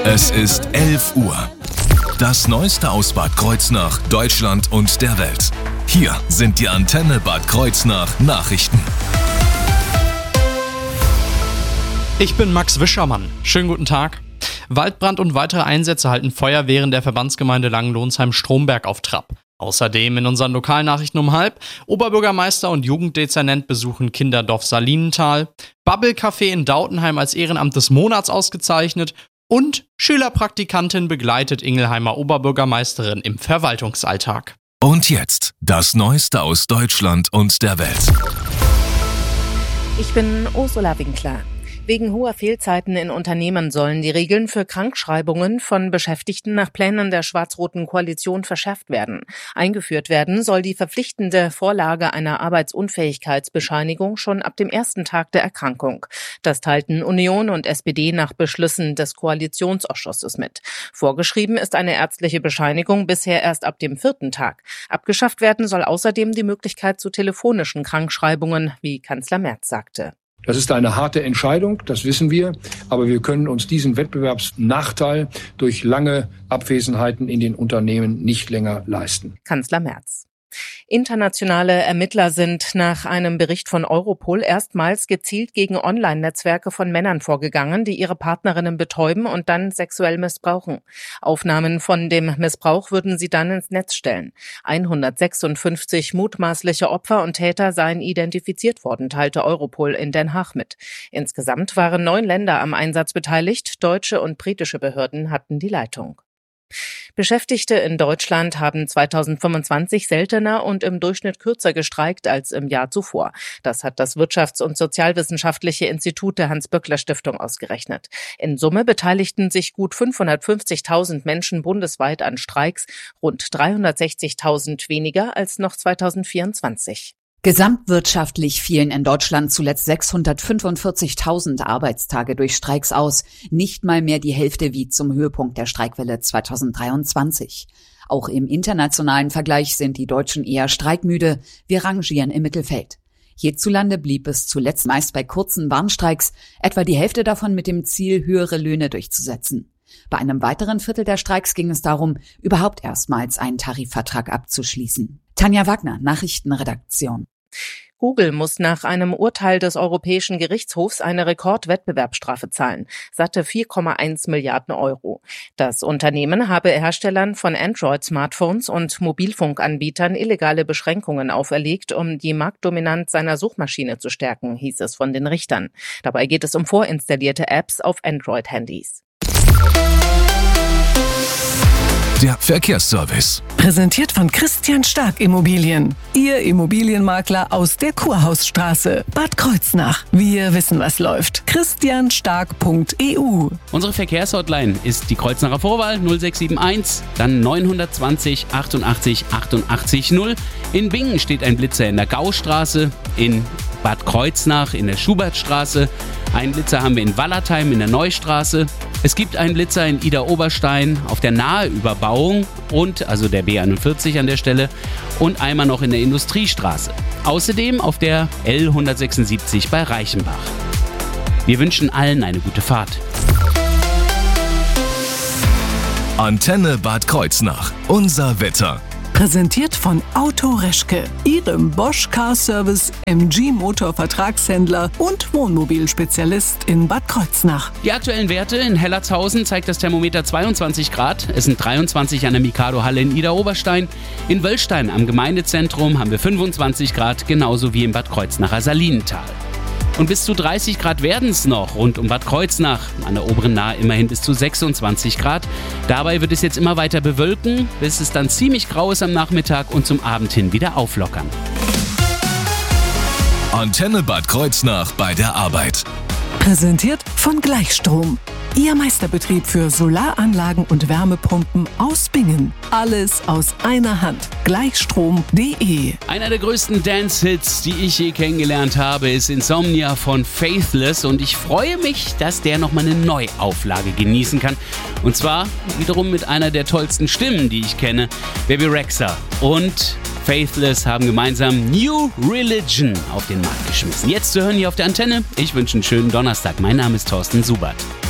Es ist 11 Uhr. Das Neueste aus Bad Kreuznach, Deutschland und der Welt. Hier sind die Antenne Bad Kreuznach Nachrichten. Ich bin Max Wischermann. Schönen guten Tag. Waldbrand und weitere Einsätze halten Feuerwehren der Verbandsgemeinde Langenlohnsheim-Stromberg auf Trab. Außerdem in unseren Lokalnachrichten um 12:30 Oberbürgermeister und Jugenddezernent besuchen Kinderdorf Salinental, Bubble Café in Dautenheim als Ehrenamt des Monats ausgezeichnet und Schülerpraktikantin begleitet Ingelheimer Oberbürgermeisterin im Verwaltungsalltag. Und jetzt das Neueste aus Deutschland und der Welt. Ich bin Ursula Winkler. Wegen hoher Fehlzeiten in Unternehmen sollen die Regeln für Krankschreibungen von Beschäftigten nach Plänen der schwarz-roten Koalition verschärft werden. Eingeführt werden soll die verpflichtende Vorlage einer Arbeitsunfähigkeitsbescheinigung schon ab dem ersten Tag der Erkrankung. Das teilten Union und SPD nach Beschlüssen des Koalitionsausschusses mit. Vorgeschrieben ist eine ärztliche Bescheinigung bisher erst ab dem 4. Tag. Abgeschafft werden soll außerdem die Möglichkeit zu telefonischen Krankschreibungen, wie Kanzler Merz sagte. Das ist eine harte Entscheidung, das wissen wir, aber wir können uns diesen Wettbewerbsnachteil durch lange Abwesenheiten in den Unternehmen nicht länger leisten. Kanzler Merz. Internationale Ermittler sind nach einem Bericht von Europol erstmals gezielt gegen Online-Netzwerke von Männern vorgegangen, die ihre Partnerinnen betäuben und dann sexuell missbrauchen. Aufnahmen von dem Missbrauch würden sie dann ins Netz stellen. 156 mutmaßliche Opfer und Täter seien identifiziert worden, teilte Europol in Den Haag mit. Insgesamt waren 9 Länder am Einsatz beteiligt. Deutsche und britische Behörden hatten die Leitung. Beschäftigte in Deutschland haben 2025 seltener und im Durchschnitt kürzer gestreikt als im Jahr zuvor. Das hat das Wirtschafts- und Sozialwissenschaftliche Institut der Hans-Böckler-Stiftung ausgerechnet. In Summe beteiligten sich gut 550.000 Menschen bundesweit an Streiks, rund 360.000 weniger als noch 2024. Gesamtwirtschaftlich fielen in Deutschland zuletzt 645.000 Arbeitstage durch Streiks aus, nicht mal mehr die Hälfte wie zum Höhepunkt der Streikwelle 2023. Auch im internationalen Vergleich sind die Deutschen eher streikmüde, wir rangieren im Mittelfeld. Hierzulande blieb es zuletzt meist bei kurzen Warnstreiks, etwa die Hälfte davon mit dem Ziel, höhere Löhne durchzusetzen. Bei einem weiteren Viertel der Streiks ging es darum, überhaupt erstmals einen Tarifvertrag abzuschließen. Tanja Wagner, Nachrichtenredaktion. Google muss nach einem Urteil des Europäischen Gerichtshofs eine Rekordwettbewerbsstrafe zahlen, satte 4,1 Milliarden Euro. Das Unternehmen habe Herstellern von Android-Smartphones und Mobilfunkanbietern illegale Beschränkungen auferlegt, um die Marktdominanz seiner Suchmaschine zu stärken, hieß es von den Richtern. Dabei geht es um vorinstallierte Apps auf Android-Handys. Der Verkehrsservice. Präsentiert von Christian Stark Immobilien. Ihr Immobilienmakler aus der Kurhausstraße, Bad Kreuznach. Wir wissen, was läuft. christianstark.eu. Unsere Verkehrshotline ist die Kreuznacher Vorwahl 0671, dann 920 88 88 0. In Bingen steht ein Blitzer in der Gaustraße, in Bad Kreuznach in der Schubertstraße. Einen Blitzer haben wir in Wallertheim in der Neustraße. Es gibt einen Blitzer in Ida-Oberstein auf der Naheüberbauung und also der B41 an der Stelle und einmal noch in der Industriestraße. Außerdem auf der L176 bei Reichenbach. Wir wünschen allen eine gute Fahrt. Antenne Bad Kreuznach. Unser Wetter. Präsentiert von Auto Reschke, Ihrem Bosch Car Service MG Motor Vertragshändler und Wohnmobilspezialist in Bad Kreuznach. Die aktuellen Werte in Hellertshausen zeigt das Thermometer 22 Grad. Es sind 23 an der Mikado-Halle in Ida-Oberstein. In Wöllstein am Gemeindezentrum haben wir 25 Grad, genauso wie im Bad Kreuznacher Salinental. Und bis zu 30 Grad werden es noch rund um Bad Kreuznach. An der oberen Nahe immerhin bis zu 26 Grad. Dabei wird es jetzt immer weiter bewölken, bis es dann ziemlich grau ist am Nachmittag und zum Abend hin wieder auflockern. Antenne Bad Kreuznach bei der Arbeit. Präsentiert von Gleichstrom. Ihr Meisterbetrieb für Solaranlagen und Wärmepumpen aus Bingen. Alles aus einer Hand. Gleichstrom.de. Einer der größten Dance-Hits, die ich je kennengelernt habe, ist Insomnia von Faithless. Und ich freue mich, dass der nochmal eine Neuauflage genießen kann. Und zwar wiederum mit einer der tollsten Stimmen, die ich kenne, Baby Rexha. Und Faithless haben gemeinsam New Religion auf den Markt geschmissen. Jetzt zu hören hier auf der Antenne. Ich wünsche einen schönen Donnerstag. Mein Name ist Thorsten Subert.